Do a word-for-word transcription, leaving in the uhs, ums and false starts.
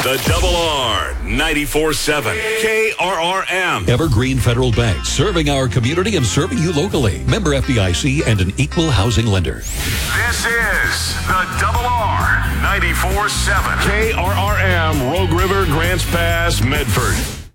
The Double R ninety-four point seven K R R M. Evergreen Federal Bank, serving our community and serving you locally. Member F D I C and an equal housing lender. This is the Double R ninety-four point seven K R R M, Rogue River, Grants Pass, Medford.